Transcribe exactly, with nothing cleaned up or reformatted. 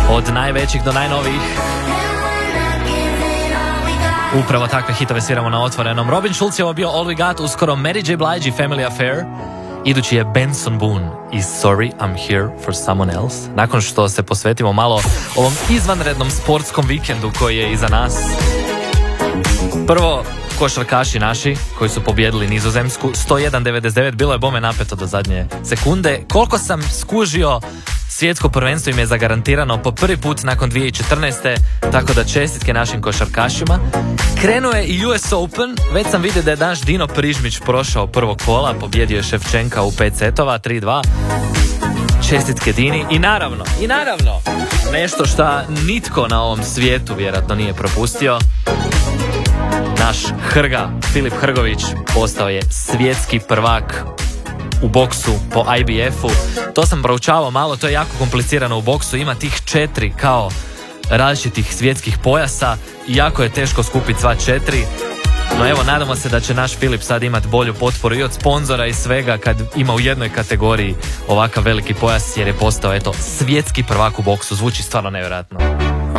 Od najvećih do najnovijih. Upravo takve hitove sviramo na Otvorenom. Robin Schulz je ovo bio All We Got, uskoro Mary J. Blige i Family Affair. Idući je Benson Boone i Sorry I'm Here for Someone Else. Nakon što se posvetimo malo ovom izvanrednom sportskom vikendu koji je iza nas. Prvo, košarkaši naši koji su pobjedili Nizozemsku sto jedan devedeset devet, bilo je bome napeto do zadnje sekunde. Koliko sam skužio, svjetsko prvenstvo im je zagarantirano po prvi put nakon dvije tisuće četrnaeste, tako da čestitke našim košarkašima. Krenuo je i U S Open, već sam vidio da je naš Dino Prižmić prošao prvo kola, pobjedio je Ševčenka u pet setova, tri dva. Čestitke Dini i naravno, i naravno, nešto što nitko na ovom svijetu vjerojatno nije propustio. Naš Hrga, Filip Hrgović, postao je svjetski prvak u boksu po I B F-u. To sam proučavao malo, to je jako komplicirano u boksu, ima tih četiri kao različitih svjetskih pojasa i jako je teško skupiti sva četiri. No evo, nadamo se da će naš Filip sad imati bolju potporu i od sponzora i svega kad ima u jednoj kategoriji ovakav veliki pojas, jer je postao eto svjetski prvak u boksu. Zvuči stvarno nevjerojatno.